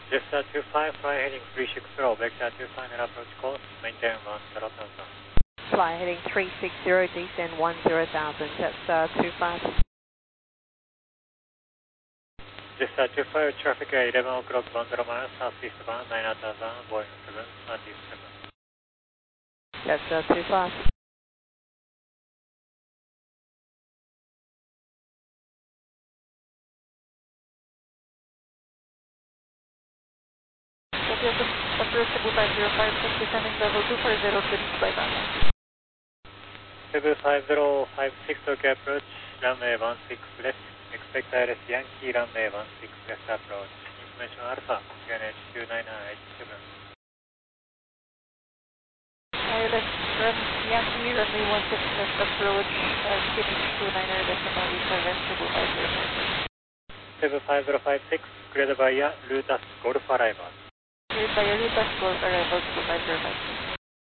Jetstar 25, fly heading 36 vector 25 and approach course, maintain 10,000. Fly heading 360, descend 10,000, Jetstar 25. Jetstar 25, traffic 11 o'clock 10 miles, southeast bound 9000, Boeing 737. Jetstar 25. Approach Cebu 505, descending level 240 to reach by runway. Cebu 5056, okay approach, runway 16 left, expect ILS Yankee, runway 16 left approach, information Alpha, QNH 29987. ILS Yankee, runway 16 left approach, QNH 299 decimal 7, Cebu 505. Cebu 5056, cleared via Lutas Golf Arrival. Cleared via Lutas Golf Arrival Cebu 505.